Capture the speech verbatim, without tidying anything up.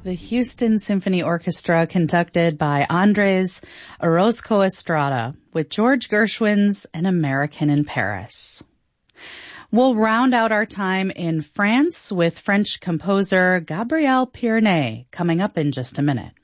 The Houston Symphony Orchestra, conducted by Andres Orozco Estrada, with George Gershwin's An American in Paris. We'll round out our time in France with French composer Gabriel Pierné, coming up in just a minute.